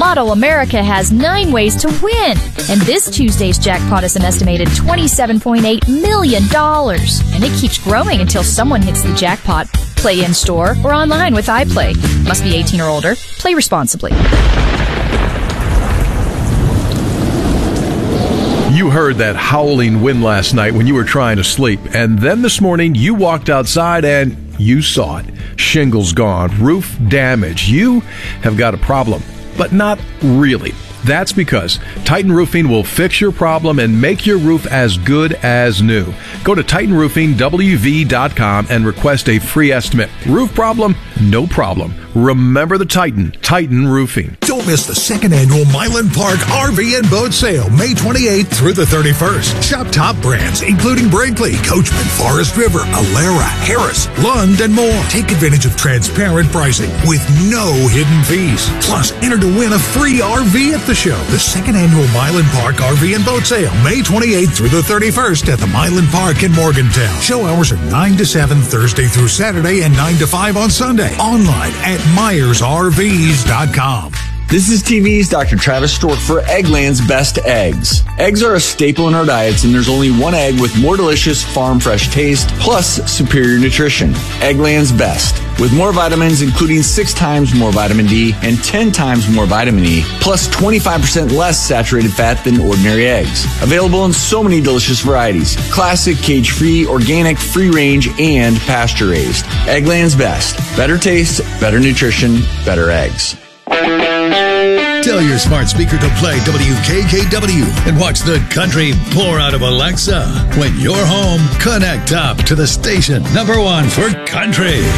Lotto America has 9 ways to win, and this Tuesday's jackpot is an estimated $27.8 million. And it keeps growing until someone hits the jackpot. Play in-store or online with iPlay. Must be 18 or older. Play responsibly. You heard that howling wind last night when you were trying to sleep. And then this morning, you walked outside and you saw it. Shingles gone, roof damage. You have got a problem, but not really. That's because Titan Roofing will fix your problem and make your roof as good as new. Go to TitanRoofingWV.com and request a free estimate. Roof problem? No problem. Remember the Titan Roofing. Don't miss the second annual Milan Park RV and Boat Sale, May 28th through the 31st. Shop top brands, including Brinkley, Coachman, Forest River, Alera, Harris, Lund, and more. Take advantage of transparent pricing with no hidden fees. Plus, enter to win a free RV at the show. The second annual Milan Park RV and Boat Sale, May 28th through the 31st at the Milan Park in Morgantown. Show hours are 9 to 7 Thursday through Saturday and 9 to 5 on Sunday. Online at MyersRVs.com. This is TV's Dr. Travis Stork for Eggland's Best Eggs. Eggs are a staple in our diets, and there's only one egg with more delicious farm fresh taste plus superior nutrition. Eggland's Best. With more vitamins, including 6 times more vitamin D and 10 times more vitamin E, plus 25% less saturated fat than ordinary eggs. Available in so many delicious varieties. Classic, cage-free, organic, free-range, and pasture-raised. Eggland's Best. Better taste, better nutrition, better eggs. Tell your smart speaker to play WKKW and watch the country pour out of Alexa. When you're home, connect up to the station #1 for country.